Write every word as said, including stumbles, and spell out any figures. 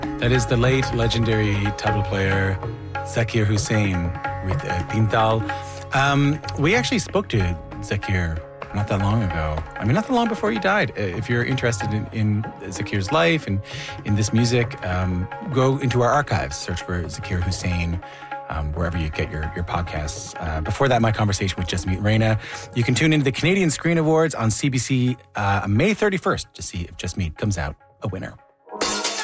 That is the late legendary tabla player Zakir Hussain with uh, Tintal. Um, we actually spoke to Zakir not that long ago. I mean, not that long before he died. Uh, if you're interested in, in Zakir's life and in this music, um, go into our archives, search for Zakir Hussain, um, wherever you get your, your podcasts. Uh, before that, my conversation with Just Meet Reina. You can tune into the Canadian Screen Awards on C B C uh, May thirty-first to see if Just Meet comes out a winner.